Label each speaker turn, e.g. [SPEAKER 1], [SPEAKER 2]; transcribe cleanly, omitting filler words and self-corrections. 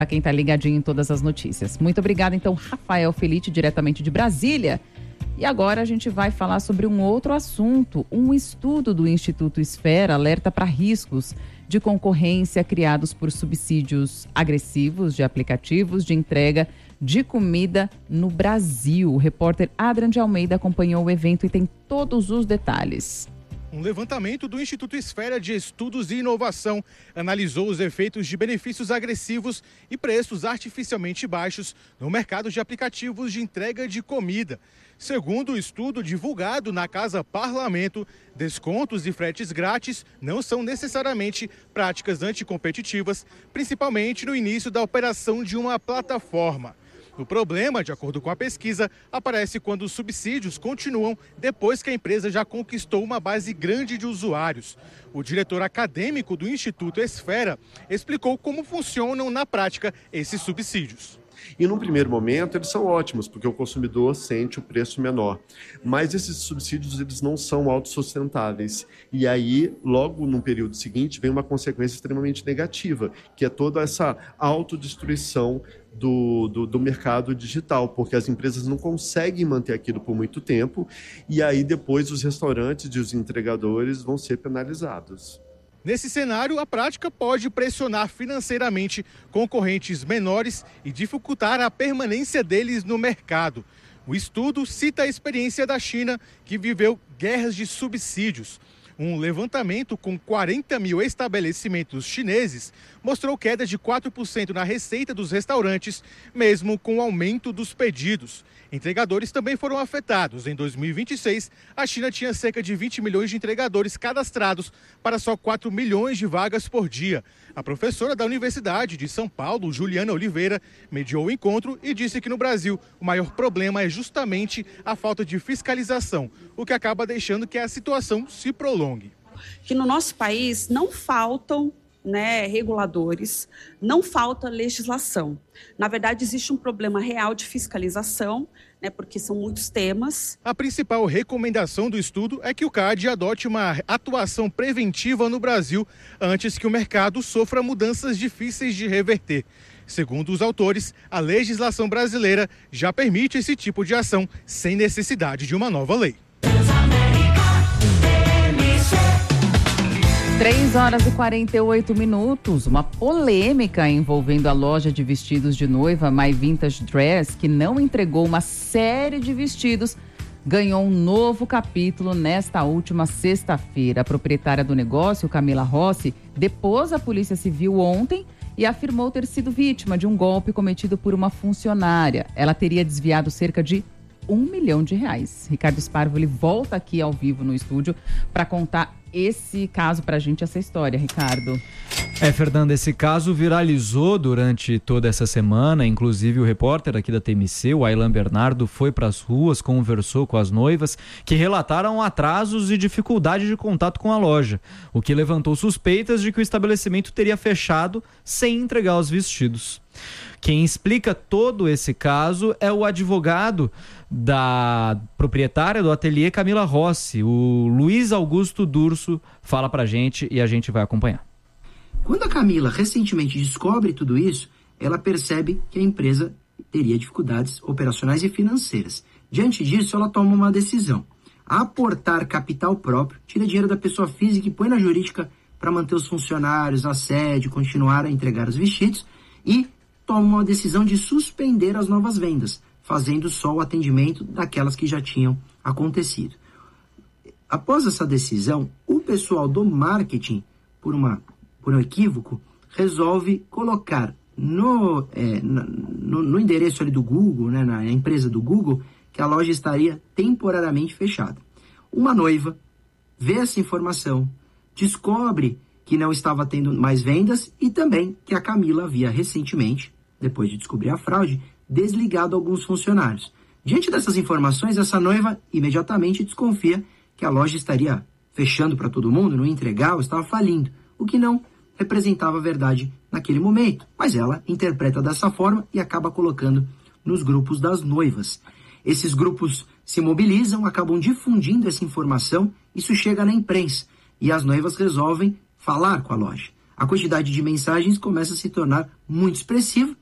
[SPEAKER 1] Para quem está ligadinho em todas as notícias. Muito obrigada, então, Rafael Felite, diretamente de Brasília. E agora a gente vai falar sobre um outro assunto. Um estudo do Instituto Esfera alerta para riscos de concorrência criados por subsídios agressivos de aplicativos de entrega de comida no Brasil. O repórter Adrian de Almeida acompanhou o evento e tem todos os detalhes.
[SPEAKER 2] Um levantamento do Instituto Esfera de Estudos e Inovação analisou os efeitos de benefícios agressivos e preços artificialmente baixos no mercado de aplicativos de entrega de comida. Segundo o estudo divulgado na Casa Parlamento, descontos e fretes grátis não são necessariamente práticas anticompetitivas, principalmente no início da operação de uma plataforma. O problema, de acordo com a pesquisa, aparece quando os subsídios continuam depois que a empresa já conquistou uma base grande de usuários. O diretor acadêmico do Instituto Esfera explicou como funcionam na prática esses subsídios.
[SPEAKER 3] E num primeiro momento eles são ótimos, porque o consumidor sente o preço menor. Mas esses subsídios eles não são autossustentáveis. E aí, logo no período seguinte, vem uma consequência extremamente negativa, que é toda essa autodestruição do mercado digital, porque as empresas não conseguem manter aquilo por muito tempo, e aí depois os restaurantes e os entregadores vão ser penalizados.
[SPEAKER 2] Nesse cenário, a prática pode pressionar financeiramente concorrentes menores e dificultar a permanência deles no mercado. O estudo cita a experiência da China, que viveu guerras de subsídios. Um levantamento com 40 mil estabelecimentos chineses mostrou queda de 4% na receita dos restaurantes, mesmo com o aumento dos pedidos. Entregadores também foram afetados. Em 2026, a China tinha cerca de 20 milhões de entregadores cadastrados para só 4 milhões de vagas por dia. A professora da Universidade de São Paulo, Juliana Oliveira, mediou o encontro e disse que no Brasil o maior problema é justamente a falta de fiscalização, o que acaba deixando que a situação se prolongue.
[SPEAKER 4] Que no nosso país não faltam reguladores, não falta legislação. Na verdade, existe um problema real de fiscalização, porque são muitos temas.
[SPEAKER 2] A principal recomendação do estudo é que o CAD adote uma atuação preventiva no Brasil antes que o mercado sofra mudanças difíceis de reverter. Segundo os autores, a legislação brasileira já permite esse tipo de ação sem necessidade de uma nova lei.
[SPEAKER 1] 3h48, uma polêmica envolvendo a loja de vestidos de noiva My Vintage Dress, que não entregou uma série de vestidos, ganhou um novo capítulo nesta última sexta-feira. A proprietária do negócio, Camila Rossi, depôs à Polícia Civil ontem e afirmou ter sido vítima de um golpe cometido por uma funcionária. Ela teria desviado cerca de R$1 milhão. Ricardo Sparvo, ele volta aqui ao vivo no estúdio para contar esse caso pra gente, essa história, Ricardo.
[SPEAKER 5] Fernanda, esse caso viralizou durante toda essa semana, inclusive o repórter aqui da TMC, o Aylan Bernardo, foi para as ruas, conversou com as noivas, que relataram atrasos e dificuldade de contato com a loja, o que levantou suspeitas de que o estabelecimento teria fechado sem entregar os vestidos. Quem explica todo esse caso é o advogado da proprietária do ateliê, Camila Rossi. O Luiz Augusto Durso fala pra gente e a gente vai acompanhar.
[SPEAKER 6] Quando a Camila recentemente descobre tudo isso, ela percebe que a empresa teria dificuldades operacionais e financeiras. Diante disso, ela toma uma decisão: aportar capital próprio, tira dinheiro da pessoa física e põe na jurídica para manter os funcionários, a sede, continuar a entregar os vestidos, e toma uma decisão de suspender as novas vendas, fazendo só o atendimento daquelas que já tinham acontecido. Após essa decisão, o pessoal do marketing, por um equívoco, resolve colocar no endereço ali do Google, na empresa do Google, que a loja estaria temporariamente fechada. Uma noiva vê essa informação, descobre que não estava tendo mais vendas e também que a Camila havia recentemente, depois de descobrir a fraude, desligado alguns funcionários. Diante dessas informações, essa noiva imediatamente desconfia que a loja estaria fechando para todo mundo, não entregava, estava falindo, o que não representava a verdade naquele momento. Mas ela interpreta dessa forma e acaba colocando nos grupos das noivas. Esses grupos se mobilizam, acabam difundindo essa informação, isso chega na imprensa e as noivas resolvem falar com a loja. a quantidade de mensagens começa a se tornar muito expressiva